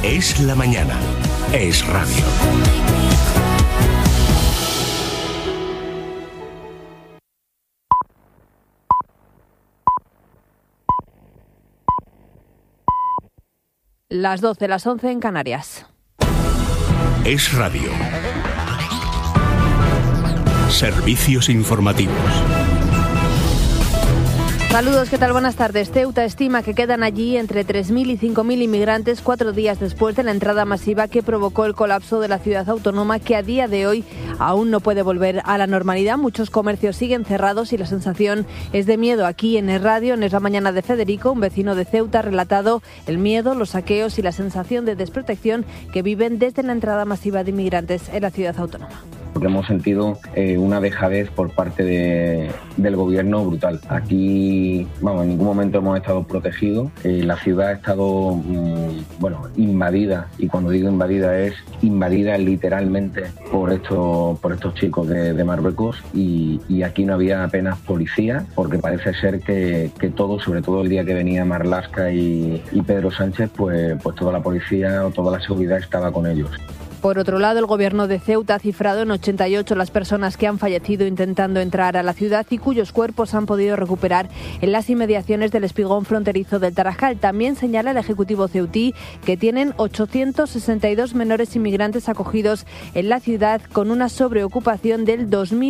Es la mañana. Es radio. Las 12, las 11 en Canarias. Es radio. Servicios informativos. Saludos, ¿qué tal? Buenas tardes. Ceuta estima que quedan allí entre 3.000 y 5.000 inmigrantes 4 días después de la entrada masiva que provocó el colapso de la ciudad autónoma, que a día de hoy aún no puede volver a la normalidad. Muchos comercios siguen cerrados y la sensación es de miedo. Aquí en el radio, en Es la Mañana de Federico, un vecino de Ceuta ha relatado el miedo, los saqueos y la sensación de desprotección que viven desde la entrada masiva de inmigrantes en la ciudad autónoma. Porque hemos sentido una dejadez por parte del gobierno brutal. Aquí, en ningún momento hemos estado protegidos. La ciudad ha estado, invadida. Y cuando digo invadida, es invadida literalmente por estos chicos de Marruecos. Y aquí no había apenas policía, porque parece ser que todo, sobre todo el día que venía Marlaska y Pedro Sánchez, pues toda la policía o toda la seguridad estaba con ellos. Por otro lado, el gobierno de Ceuta ha cifrado en 88 las personas que han fallecido intentando entrar a la ciudad y cuyos cuerpos han podido recuperar en las inmediaciones del espigón fronterizo del Tarajal. También señala el Ejecutivo ceutí que tienen 862 menores inmigrantes acogidos en la ciudad, con una sobreocupación del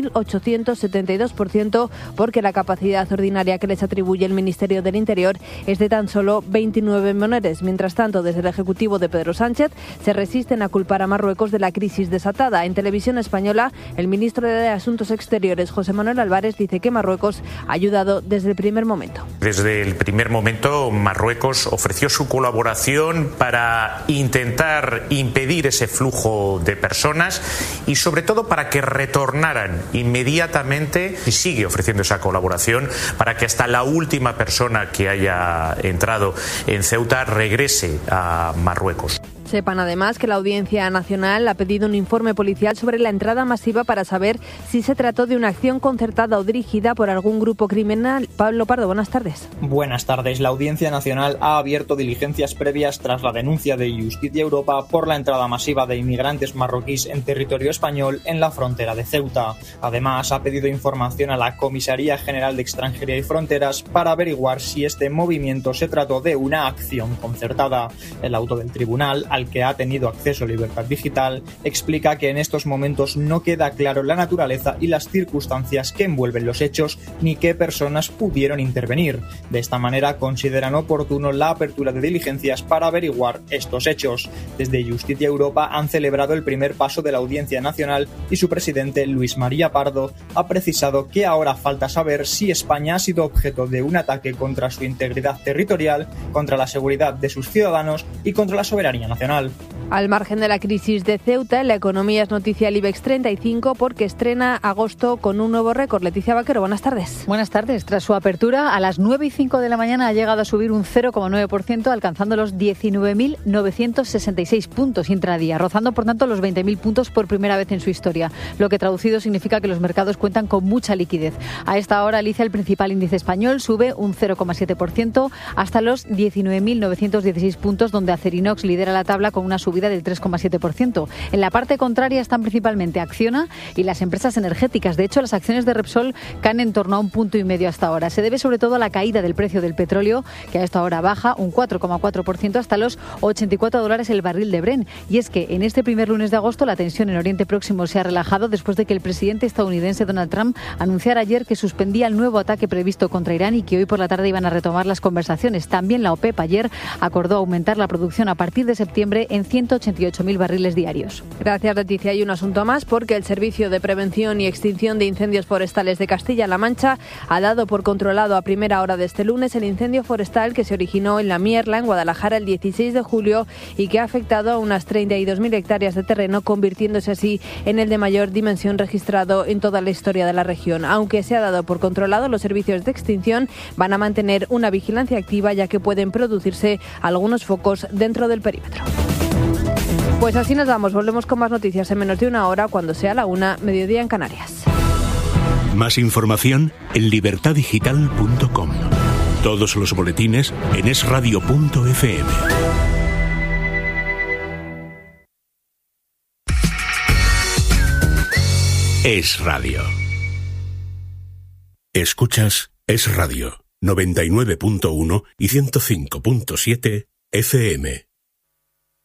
2.872%, porque la capacidad ordinaria que les atribuye el Ministerio del Interior es de tan solo 29 menores. Mientras tanto, desde el Ejecutivo de Pedro Sánchez se resisten a culpar a Marruecos de la crisis desatada. En Televisión Española, el ministro de Asuntos Exteriores, José Manuel Álvarez, dice que Marruecos ha ayudado desde el primer momento. Desde el primer momento, Marruecos ofreció su colaboración para intentar impedir ese flujo de personas y, sobre todo, para que retornaran inmediatamente, y sigue ofreciendo esa colaboración para que hasta la última persona que haya entrado en Ceuta regrese a Marruecos. Sepan además que la Audiencia Nacional ha pedido un informe policial sobre la entrada masiva para saber si se trató de una acción concertada o dirigida por algún grupo criminal. Pablo Pardo, buenas tardes. Buenas tardes. La Audiencia Nacional ha abierto diligencias previas tras la denuncia de Justicia Europa por la entrada masiva de inmigrantes marroquíes en territorio español en la frontera de Ceuta. Además, ha pedido información a la Comisaría General de Extranjería y Fronteras para averiguar si este movimiento se trató de una acción concertada. El auto del tribunal, al que ha tenido acceso a Libertad Digital, explica que en estos momentos no queda claro la naturaleza y las circunstancias que envuelven los hechos ni qué personas pudieron intervenir. De esta manera consideran oportuno la apertura de diligencias para averiguar estos hechos. Desde Justicia Europa han celebrado el primer paso de la Audiencia Nacional y su presidente, Luis María Pardo, ha precisado que ahora falta saber si España ha sido objeto de un ataque contra su integridad territorial, contra la seguridad de sus ciudadanos y contra la soberanía nacional. Al margen de la crisis de Ceuta, la economía es noticia el IBEX 35 porque estrena agosto con un nuevo récord. Leticia Vaquero, buenas tardes. Buenas tardes. Tras su apertura, a las 9:05 de la mañana ha llegado a subir un 0,9%, alcanzando los 19.966 puntos intradía, rozando por tanto los 20.000 puntos por primera vez en su historia, lo que traducido significa que los mercados cuentan con mucha liquidez. A esta hora, Alicia, el principal índice español, sube un 0,7% hasta los 19.916 puntos, donde Acerinox lidera la tabla con una subida del 3,7%. En la parte contraria están principalmente Acciona y las empresas energéticas. De hecho, las acciones de Repsol caen en torno a 1,5 puntos hasta ahora. Se debe sobre todo a la caída del precio del petróleo, que a esta hora baja un 4,4% hasta los $84 el barril de Brent. Y es que en este primer lunes de agosto la tensión en Oriente Próximo se ha relajado después de que el presidente estadounidense Donald Trump anunciara ayer que suspendía el nuevo ataque previsto contra Irán y que hoy por la tarde iban a retomar las conversaciones. También la OPEP ayer acordó aumentar la producción a partir de septiembre en 188.000 barriles diarios. Gracias, Leticia. Hay un asunto más, porque el Servicio de Prevención y Extinción de Incendios Forestales de Castilla-La Mancha ha dado por controlado a primera hora de este lunes el incendio forestal que se originó en La Mierla, en Guadalajara, el 16 de julio y que ha afectado a unas 32.000 hectáreas de terreno, convirtiéndose así en el de mayor dimensión registrado en toda la historia de la región. Aunque se ha dado por controlado, los servicios de extinción van a mantener una vigilancia activa, ya que pueden producirse algunos focos dentro del perímetro. Pues así nos vamos. Volvemos con más noticias en menos de una hora, cuando sea la 1, mediodía en Canarias. Más información en libertadigital.com. Todos los boletines en esradio.fm. Es Radio. Escuchas Es Radio, 99.1 y 105.7 FM.